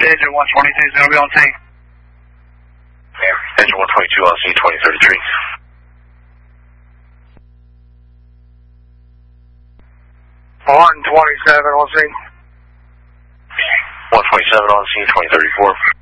engine 122 is going to be on scene. Engine 122 on scene, 2033. 127 on scene. 127 on scene, 2034.